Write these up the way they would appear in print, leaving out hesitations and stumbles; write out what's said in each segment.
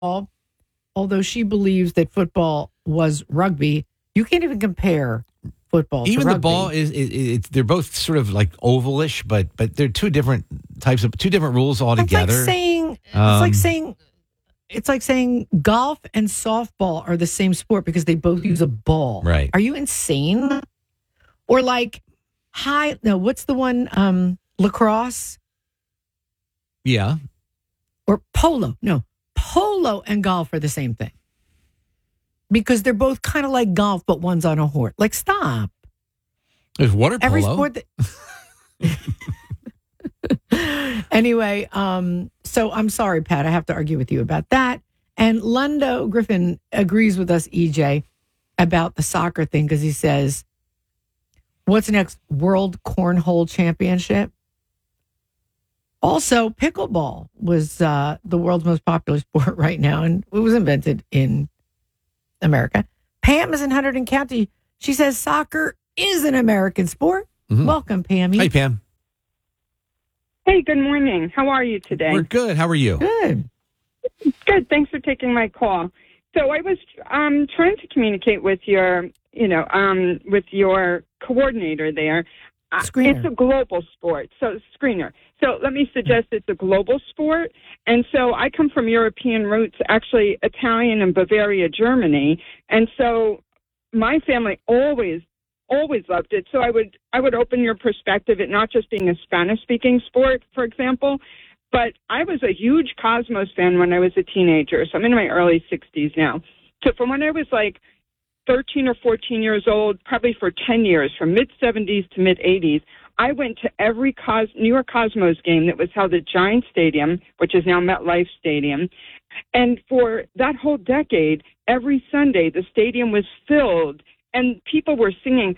although she believes that football was rugby, you can't even compare football to Even rugby. the ball it's they're both sort of like ovalish, but they're two different rules altogether. It's like saying golf and softball are the same sport because they both use a ball. Right. Are you insane? Or like what's the one? Lacrosse? Yeah. Or polo. No, polo and golf are the same thing. Because they're both kind of like golf, but one's on a horse. Like, stop. There's water polo. Every sport Anyway, so I'm sorry, Pat. I have to argue with you about that. And Lundo Griffin agrees with us, EJ, about the soccer thing because he says, what's next? World Cornhole Championship? Also, pickleball was the world's most popular sport right now, and it was invented in America. Pam is in Hunterdon County. She says soccer is an American sport. Mm-hmm. Welcome, Pammy. Hey, Pam. Hey, good morning. How are you today? We're good. How are you? Good. Good. Thanks for taking my call. So I was trying to communicate with your, with your coordinator there. Screener. It's a global sport, so screener. So let me suggest it's a global sport. And so I come from European roots, actually Italian and Bavaria, Germany. And so my family always loved it. So I would open your perspective at not just being a Spanish-speaking sport, for example, but I was a huge Cosmos fan when I was a teenager. So I'm in my early 60s now. So from when I was like 13 or 14 years old, probably for 10 years, from mid-70s to mid-80s, I went to every New York Cosmos game that was held at Giant Stadium, which is now MetLife Stadium. And for that whole decade, every Sunday, the stadium was filled and people were singing,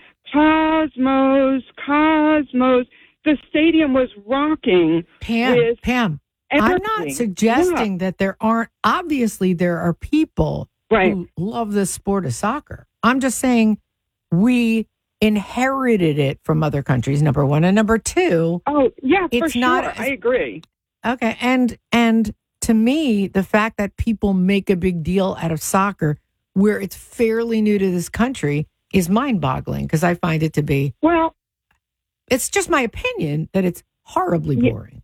Cosmos, Cosmos. The stadium was rocking. Pam, I'm not suggesting that there aren't, obviously there are people who love the sport of soccer. I'm just saying we inherited it from other countries, number one. And number two. Oh, yeah, for sure. I agree. Okay. And to me, the fact that people make a big deal out of soccer where it's fairly new to this country is mind-boggling because I find it to be, well, it's just my opinion that it's horribly boring.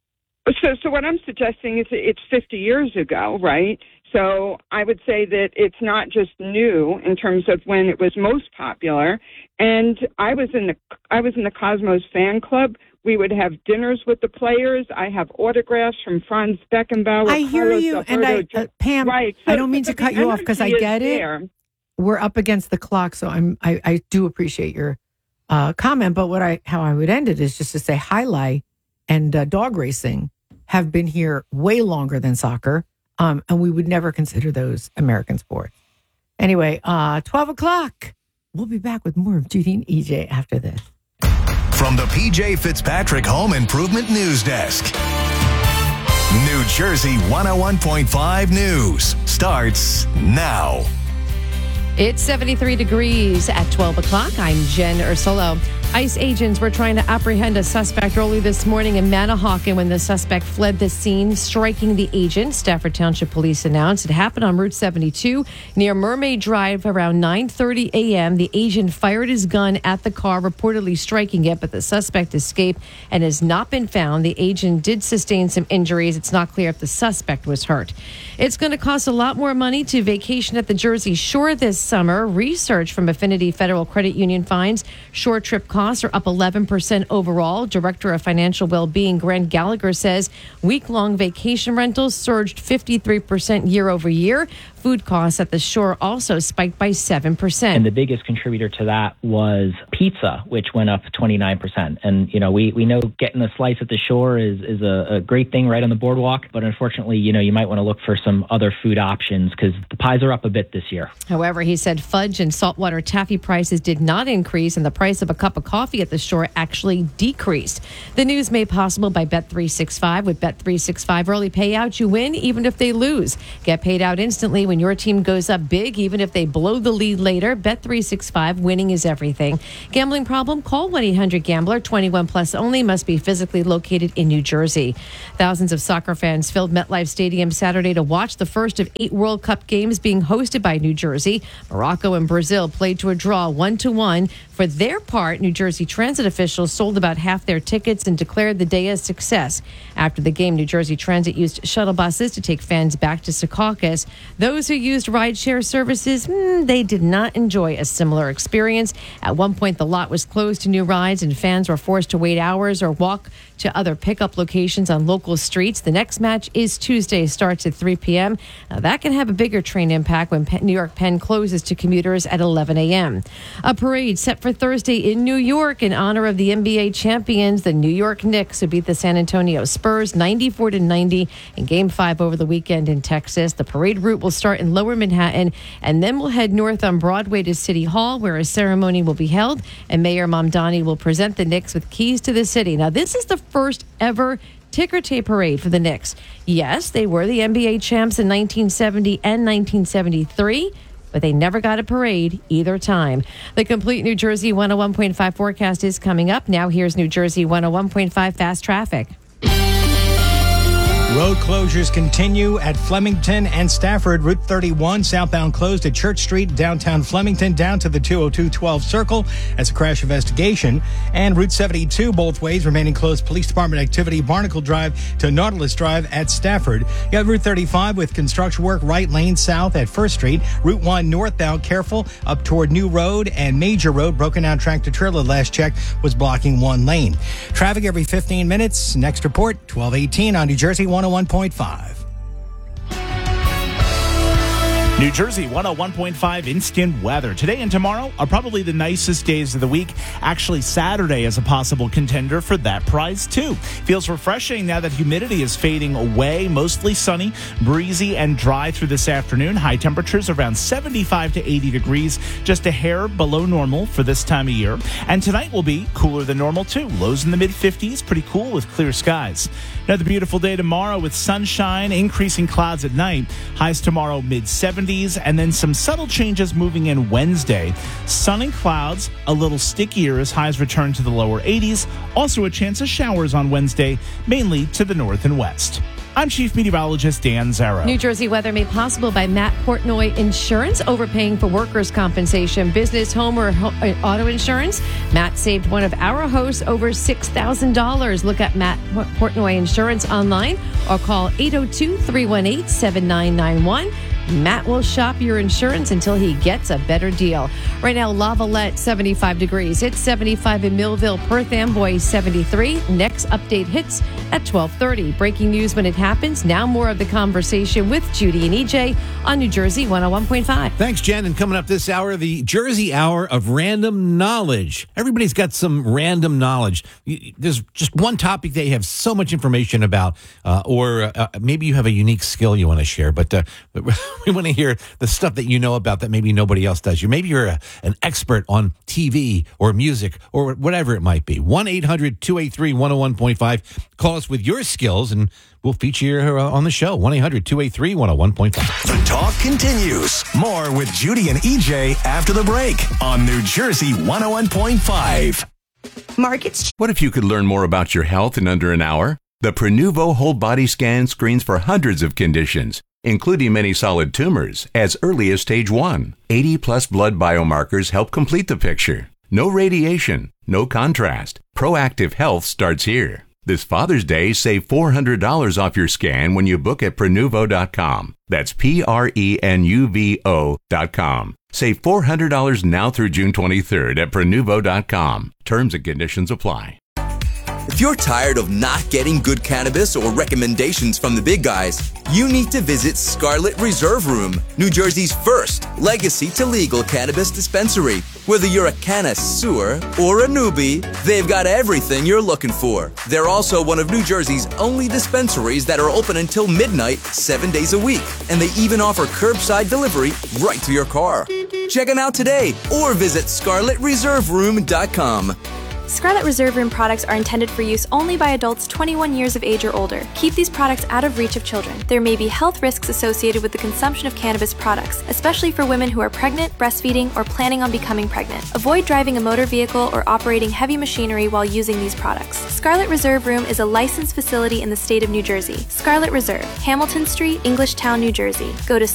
So what I'm suggesting is it's 50 years ago, right? So I would say that it's not just new in terms of when it was most popular. And I was in the Cosmos fan club. We would have dinners with the players. I have autographs from Franz Beckenbauer. I hear you, and Pam, right. So, I don't mean to cut you off because I get it. There. We're up against the clock, so I do appreciate your comment. But how I would end it is just to say highlight and dog racing have been here way longer than soccer, and we would never consider those American sports. Anyway, 12 o'clock. We'll be back with more of Judy and EJ after this. From the PJ Fitzpatrick Home Improvement News Desk. New Jersey 101.5 News starts now. It's 73 degrees at 12 o'clock. I'm Jen Ursulo. ICE agents were trying to apprehend a suspect early this morning in Manahawkin when the suspect fled the scene, striking the agent. Stafford Township Police announced it happened on Route 72 near Mermaid Drive around 9:30 a.m. The agent fired his gun at the car, reportedly striking it, but the suspect escaped and has not been found. The agent did sustain some injuries. It's not clear if the suspect was hurt. It's going to cost a lot more money to vacation at the Jersey Shore this summer. Research from Affinity Federal Credit Union finds shore trip costs are up 11% overall. Director of Financial Wellbeing Grant Gallagher says week-long vacation rentals surged 53% year over year. Food costs at the shore also spiked by 7%. And the biggest contributor to that was pizza, which went up 29%. And, we know getting a slice at the shore is a great thing right on the boardwalk. But unfortunately, you might want to look for some other food options because the pies are up a bit this year. However, he said fudge and saltwater taffy prices did not increase, and the price of a cup of coffee at the store actually decreased. The news made possible by Bet365. With Bet365 early payouts, you win even if they lose. Get paid out instantly when your team goes up big, even if they blow the lead later. Bet365, winning is everything. Gambling problem? Call 1-800-GAMBLER. 21 plus only. Must be physically located in New Jersey. Thousands of soccer fans filled MetLife Stadium Saturday to watch the first of 8 World Cup games being hosted by New Jersey. Morocco and Brazil played to a draw 1-1. For their part, New Jersey Transit officials sold about half their tickets and declared the day a success. After the game, New Jersey Transit used shuttle buses to take fans back to Secaucus. Those who used rideshare services, they did not enjoy a similar experience. At one point, the lot was closed to new rides and fans were forced to wait hours or walk to other pickup locations on local streets. The next match is Tuesday, starts at 3 p.m. Now, that can have a bigger train impact when New York Penn closes to commuters at 11 a.m. A parade set for Thursday in New York in honor of the NBA champions, the New York Knicks, who beat the San Antonio Spurs 94-90 in Game 5 over the weekend in Texas. The parade route will start in Lower Manhattan and then will head north on Broadway to City Hall, where a ceremony will be held, and Mayor Mamdani will present the Knicks with keys to the city. Now, this is the first ever ticker tape parade for the Knicks. Yes, they were the NBA champs in 1970 and 1973, but they never got a parade either time. The complete New Jersey 101.5 forecast is coming up. Now here's New Jersey 101.5 fast traffic. Road closures continue at Flemington and Stafford. Route 31 southbound closed at Church Street, downtown Flemington, down to the 202-12 circle as a crash investigation. And Route 72 both ways remaining closed. Police Department activity, Barnacle Drive to Nautilus Drive at Stafford. You have Route 35 with construction work, right lane south at First Street. Route 1 northbound, careful up toward New Road and Major Road. Broken down tractor trailer last check was blocking one lane. Traffic every 15 minutes. Next report, 12:18 on New Jersey 101.5. New Jersey 101.5 instant weather. Today and tomorrow are probably the nicest days of the week. Actually, Saturday is a possible contender for that prize, too. Feels refreshing now that humidity is fading away. Mostly sunny, breezy, and dry through this afternoon. High temperatures around 75 to 80 degrees, just a hair below normal for this time of year. And tonight will be cooler than normal, too. Lows in the mid-50s, pretty cool with clear skies. Another beautiful day tomorrow with sunshine, increasing clouds at night. Highs tomorrow mid-70s, and then some subtle changes moving in Wednesday. Sun and clouds, a little stickier as highs return to the lower 80s. Also a chance of showers on Wednesday, mainly to the north and west. I'm Chief Meteorologist Dan Zarrow. New Jersey weather made possible by Matt Portnoy Insurance. Overpaying for workers' compensation, business, home, or auto insurance? Matt saved one of our hosts over $6,000. Look at Matt Portnoy Insurance online or call 802-318-7991. Matt will shop your insurance until he gets a better deal. Right now, Lavalette, 75 degrees. It's 75 in Millville, Perth Amboy, 73. Next update hits at 12:30. Breaking news when it happens. Now more of the conversation with Judy and EJ on New Jersey 101.5. Thanks, Jen. And coming up this hour, the Jersey Hour of Random Knowledge. Everybody's got some random knowledge. There's just one topic they have so much information about, or maybe you have a unique skill you want to share, but we want to hear the stuff that you know about that maybe nobody else does. Maybe you're an expert on TV or music or whatever it might be. 1-800-283-101.5. Call us with your skills and we'll feature you on the show. 1-800-283-101.5. The talk continues. More with Judy and EJ after the break on New Jersey 101.5. Markets. What if you could learn more about your health in under an hour? The Prenuvo Whole Body Scan screens for hundreds of conditions, including many solid tumors, as early as stage 1. 80-plus blood biomarkers help complete the picture. No radiation, no contrast. Proactive health starts here. This Father's Day, save $400 off your scan when you book at Prenuvo.com. That's Prenuvo.com. Save $400 now through June 23rd at Prenuvo.com. Terms and conditions apply. If you're tired of not getting good cannabis or recommendations from the big guys, you need to visit Scarlet Reserve Room, New Jersey's first legacy to legal cannabis dispensary. Whether you're a connoisseur or a newbie, they've got everything you're looking for. They're also one of New Jersey's only dispensaries that are open until midnight, 7 days a week. And they even offer curbside delivery right to your car. Check them out today or visit ScarletReserveRoom.com. Scarlet Reserve Room products are intended for use only by adults 21 years of age or older. Keep these products out of reach of children. There may be health risks associated with the consumption of cannabis products, especially for women who are pregnant, breastfeeding, or planning on becoming pregnant. Avoid driving a motor vehicle or operating heavy machinery while using these products. Scarlet Reserve Room is a licensed facility in the state of New Jersey. Scarlet Reserve, Hamilton Street, Englishtown, New Jersey. Go to